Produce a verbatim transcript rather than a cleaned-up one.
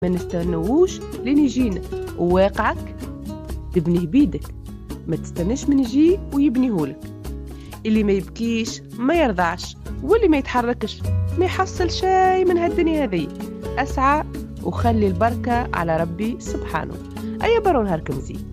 ما نستنووش لين يجينا، وواقعك تبنيه بيدك، ما تستناش من يجي ويبنيهولك. اللي ما يبكيش ما يرضعش، واللي ما يتحركش ما يحصل شيء من هالدنيا هذه. اسعى وخلي البركة على ربي سبحانه. أي برون هاركم زي